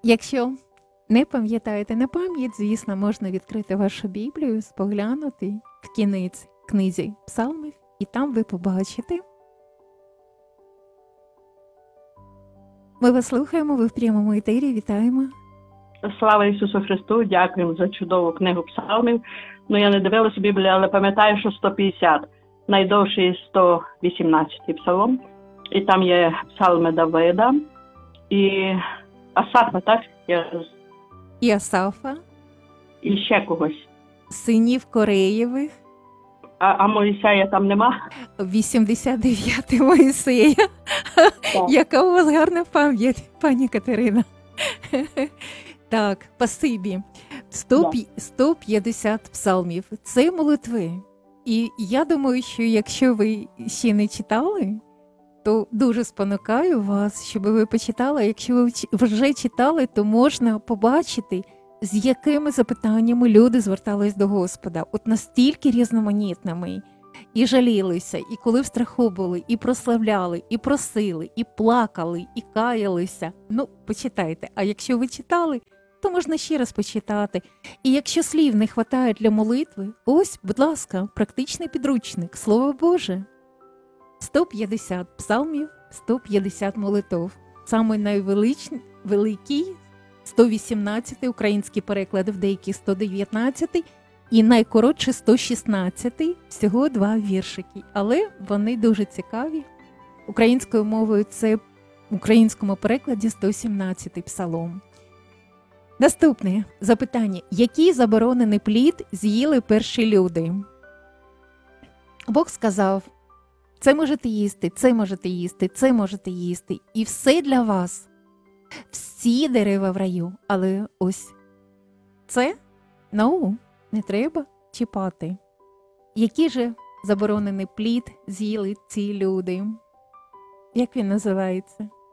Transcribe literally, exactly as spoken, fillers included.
Якщо не пам'ятаєте на пам'ять, звісно, можна відкрити вашу Біблію, споглянути в кінець книзі Псалмів, і там ви побачите. Ми вас слухаємо, ви в прямому етері, вітаємо. Слава Ісусу Христу, дякуємо за чудову книгу Псалмів. Ну, я не дивилася Біблію, але пам'ятаю, що сто п'ятдесят. Найдовший сто вісімнадцятий псалом. І там є псалми Давида і Асафа, так? Я... І Асафа. І ще когось. Синів Кореєвих. А, а Моїсея там нема? вісімдесят дев'ятий Моїсея. Яка у вас гарна пам'ять, пані Катерина. Так, спасибі. сто п'ятдесят псалмів. Це молитви. І я думаю, що якщо ви ще не читали, то дуже спонукаю вас, щоб ви почитали. Якщо ви вже читали, то можна побачити, з якими запитаннями люди звертались до Господа. От настільки різноманітними. І жалілися, і коли в страху були, і прославляли, і просили, і плакали, і каялися. Ну, почитайте. А якщо ви читали, то можна ще раз почитати. І якщо слів не вистачає для молитви, ось, будь ласка, практичний підручник, Слово Боже. сто п'ятдесят псалмів, сто п'ятдесят молитов. Саме найвеликий сто вісімнадцятий, український переклад в деякі сто дев'ятнадцятий, і найкоротший сто шістнадцятий, всього два віршики. Але вони дуже цікаві. Українською мовою це в українському перекладі сто сімнадцятий псалом. Наступне запитання. Який заборонений плід з'їли перші люди? Бог сказав, це можете їсти, це можете їсти, це можете їсти. І все для вас. Всі дерева в раю. Але ось це, ну, не треба чіпати. Який же заборонений плід з'їли ці люди? Як він називається?